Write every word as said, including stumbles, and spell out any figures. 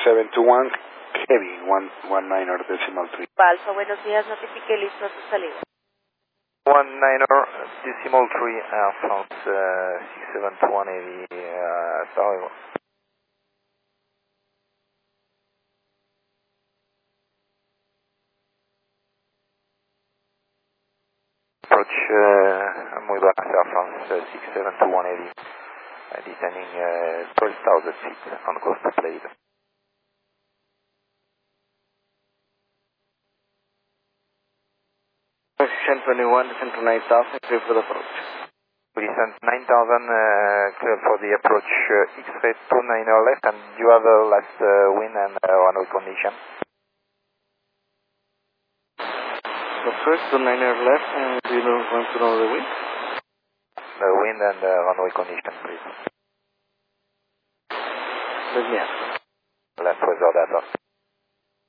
seven two one, heavy, one, one niner decimal three. Alfa, buenos días, notifique listo tu salida. One niner decimal three, Air France uh, six seven two one heavy, uh, sorry. Approach uh, muy buenas, Air France uh, six seven two one heavy, uh, descending uh, twelve thousand feet on coast to Blade. Position twenty-one, descend to nine thousand, clear for the approach. We descend nine thousand, uh, clear for the approach, uh, X-ray two niner left, and you have the last uh, wind and uh, runway condition. The first two niner left, and do you know, want to know the wind? The wind and uh, runway condition, please. Let me ask. Last weather data.